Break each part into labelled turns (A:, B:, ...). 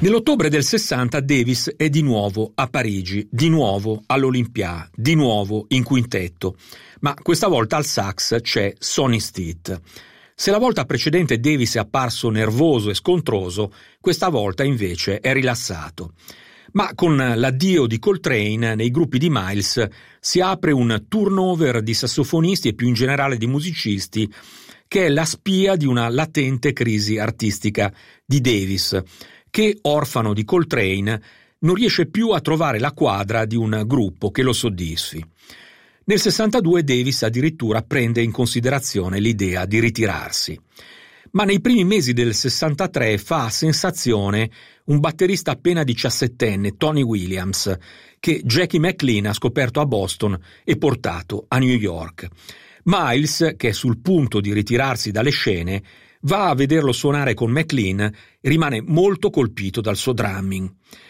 A: Nell'ottobre del 60 Davis è di nuovo a Parigi, di nuovo all'Olympia, di nuovo in quintetto, ma questa volta al sax c'è Sonny Stitt. Se la volta precedente Davis è apparso nervoso e scontroso, questa volta invece è rilassato. Ma con l'addio di Coltrane nei gruppi di Miles si apre un turnover di sassofonisti e più in generale di musicisti che è la spia di una latente crisi artistica di Davis, che, orfano di Coltrane, non riesce più a trovare la quadra di un gruppo che lo soddisfi. Nel 62 Davis addirittura prende in considerazione l'idea di ritirarsi. Ma nei primi mesi del 63 fa sensazione un batterista appena 17enne, Tony Williams, che Jackie McLean ha scoperto a Boston e portato a New York. Miles, che è sul punto di ritirarsi dalle scene, va a vederlo suonare con McLean e rimane molto colpito dal suo drumming.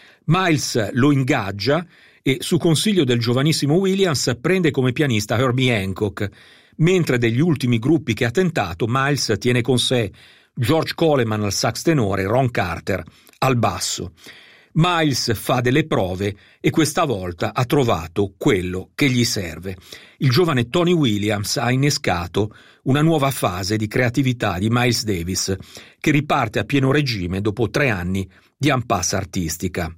A: Miles lo ingaggia e, su consiglio del giovanissimo Williams, prende come pianista Herbie Hancock, mentre degli ultimi gruppi che ha tentato, Miles tiene con sé George Coleman al sax tenore e Ron Carter al basso. Miles fa delle prove e questa volta ha trovato quello che gli serve. Il giovane Tony Williams ha innescato una nuova fase di creatività di Miles Davis, che riparte a pieno regime dopo 3 anni di impasse artistica.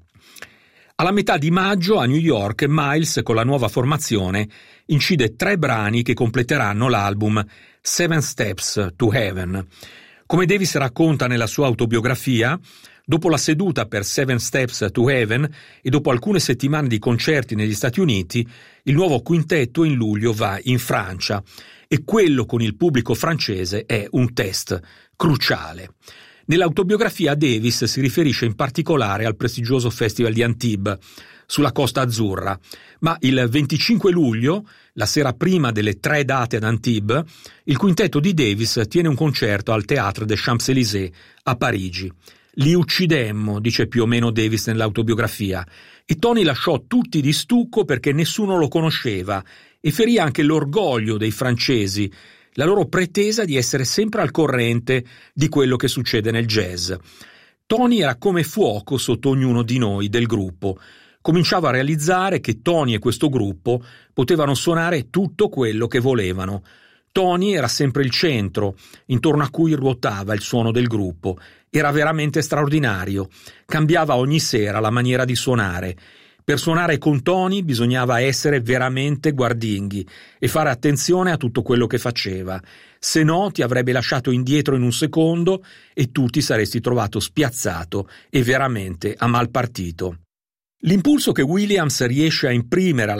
A: Alla metà di maggio a New York, Miles, con la nuova formazione, incide 3 brani che completeranno l'album Seven Steps to Heaven. Come Davis racconta nella sua autobiografia, dopo la seduta per Seven Steps to Heaven e dopo alcune settimane di concerti negli Stati Uniti, il nuovo quintetto in luglio va in Francia e quello con il pubblico francese è un test cruciale. Nell'autobiografia Davis si riferisce in particolare al prestigioso Festival di Antibes, sulla Costa Azzurra, ma il 25 luglio, la sera prima delle 3 date ad Antibes, il quintetto di Davis tiene un concerto al Théâtre des Champs-Élysées a Parigi. Li uccidemmo, dice più o meno Davis nell'autobiografia, e Tony lasciò tutti di stucco perché nessuno lo conosceva e ferì anche l'orgoglio dei francesi, la loro pretesa di essere sempre al corrente di quello che succede nel jazz. Tony era come fuoco sotto ognuno di noi del gruppo. Cominciava a realizzare che Tony e questo gruppo potevano suonare tutto quello che volevano. Tony era sempre il centro, intorno a cui ruotava il suono del gruppo. Era veramente straordinario. Cambiava ogni sera la maniera di suonare. Per suonare con Tony bisognava essere veramente guardinghi e fare attenzione a tutto quello che faceva. Se no ti avrebbe lasciato indietro in un secondo e tu ti saresti trovato spiazzato e veramente a mal partito. L'impulso che Williams riesce a imprimere alla